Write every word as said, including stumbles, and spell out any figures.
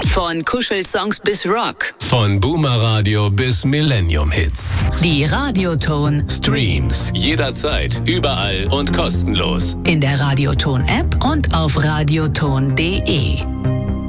Von Kuschelsongs bis Rock. Von Boomer Radio bis Millennium Hits. Die Radioton Streams jederzeit, überall und kostenlos. In der Radioton App und auf radioton punkt de.